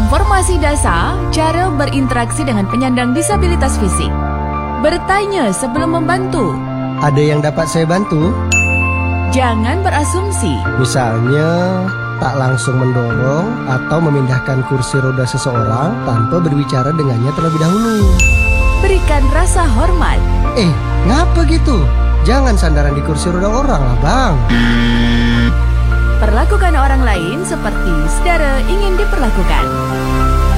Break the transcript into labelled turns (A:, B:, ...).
A: Informasi dasar cara berinteraksi dengan penyandang disabilitas fisik. Bertanya sebelum membantu.
B: Ada yang dapat saya bantu?
A: Jangan berasumsi.
B: Misalnya, tak langsung mendorong atau memindahkan kursi roda seseorang tanpa berbicara dengannya terlebih dahulu.
A: Berikan rasa hormat.
B: Ngapa gitu? Jangan sandaran di kursi roda orang lah, Bang.
A: Perlakukan orang lain seperti saudara ingin diperlakukan.